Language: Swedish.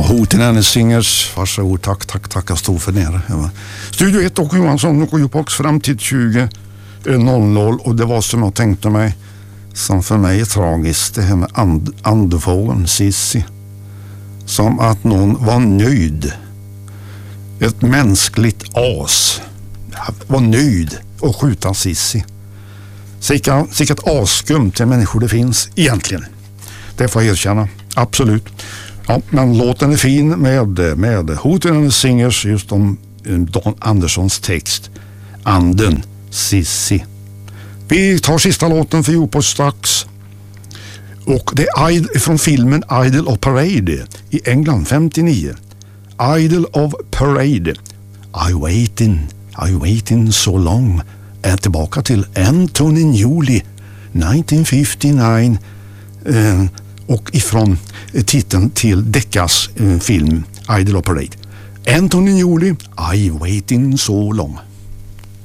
Hoten Hennes Singers, varsågod, tack, jag stod för nere. Studio 1 och Johansson och Jobox fram till 20.00 och det var som jag tänkte mig, som för mig är tragiskt, det här med andefågeln Sissi. Som att någon var nöjd. Ett mänskligt as var nöjd att skjuta Sissi. Säkert askumt till människor det finns egentligen. Det får jag erkänna, absolut. Ja, men låten är fin med Hoten Hennes Singers, just om Don Anderssons text Anden Sissi. Vi tar sista låten för Jopo strax. Och det är från filmen Idle of Parade i England 59. Idle of Parade. I waiting so long. Är tillbaka till Anthony Newley 1959 och ifrån titeln till Deckas film Idle of Parade. Anthony Newley, I waiting so long.